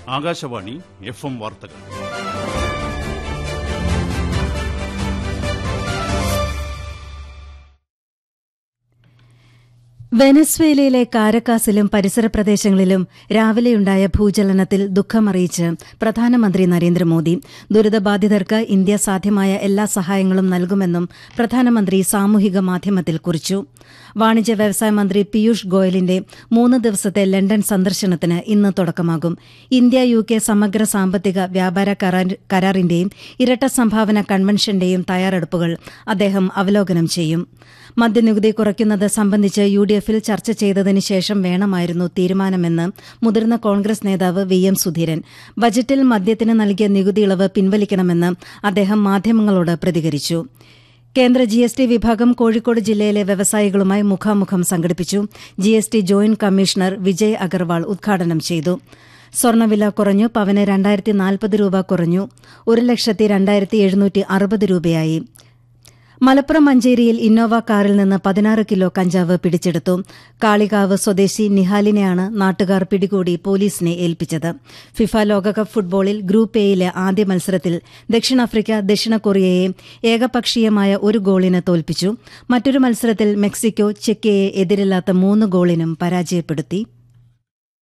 Akashvani FM വാർത്തകൾ. വെനസ്വേലയിലെ കാരക്കാസിലും പരിസര പ്രദേശങ്ങളിലും രാവിലെയുണ്ടായ ഭൂചലനത്തിൽ ദുഃഖമറിയിച്ച് പ്രധാനമന്ത്രി നരേന്ദ്രമോദി. ദുരിതബാധിതർക്ക് ഇന്ത്യ സാധ്യമായ എല്ലാ സഹായങ്ങളും നൽകുമെന്നും പ്രധാനമന്ത്രി സാമൂഹിക മാധ്യമത്തിൽ കുറിച്ചു. വാണിജ്യ വ്യവസായ മന്ത്രി പീയൂഷ് ഗോയലിന്റെ 3 ദിവസത്തെ ലണ്ടൻ സന്ദർശനത്തിന് ഇന്ന് തുടക്കമാകും. ഇന്ത്യ UK സമഗ്ര സാമ്പത്തിക വ്യാപാര കരാറിന്റെയും ഇരട്ട സംഭാവന കൺവെൻഷന്റെയും തയ്യാറെടുപ്പുകൾ അദ്ദേഹം അവലോകനം ചെയ്യും. മദ്യനികുതി കുറയ്ക്കുന്നത് സംബന്ധിച്ച് UDFൽ ചർച്ച ചെയ്തതിന് ശേഷം വേണമായിരുന്നു തീരുമാനമെന്ന് മുതിർന്ന കോൺഗ്രസ് നേതാവ് VM സുധീരൻ. ബജറ്റിൽ മദ്യത്തിന് നൽകിയ നികുതി ഇളവ് പിൻവലിക്കണമെന്ന് അദ്ദേഹം മാധ്യമങ്ങളോട് പ്രതികരിച്ചു. കേന്ദ്ര GST വിഭാഗം കോഴിക്കോട് ജില്ലയിലെ വ്യവസായികളുമായി മുഖാമുഖം സംഘടിപ്പിച്ചു. GST joint commissioner Vijay Agarwal ഉദ്ഘാടനം ചെയ്തു. സ്വർണ്ണവില കുറഞ്ഞു. പവന് 2040 രൂപ കുറഞ്ഞു. 1,02,760 രൂപയായി. മലപ്പുറം മഞ്ചേരിയിൽ ഇന്നോവ കാറിൽ നിന്ന് 16 കിലോ കഞ്ചാവ് പിടിച്ചെടുത്തു. കാളികാവ് സ്വദേശി നിഹാലിനെയാണ് നാട്ടുകാർ പിടികൂടി പോലീസിനെ ഏൽപ്പിച്ചത്. ഫിഫ ലോകകപ്പ് ഫുട്ബോളിൽ ഗ്രൂപ്പ് എയിലെ ആദ്യ മത്സരത്തിൽ ദക്ഷിണാഫ്രിക്ക ദക്ഷിണ കൊറിയയെ ഏകപക്ഷീയമായ 1 ഗോളിന് തോൽപ്പിച്ചു. മറ്റൊരു മത്സരത്തിൽ മെക്സിക്കോ ചെക്കയെ എതിരില്ലാത്ത 3 ഗോളിനും പരാജയപ്പെടുത്തി.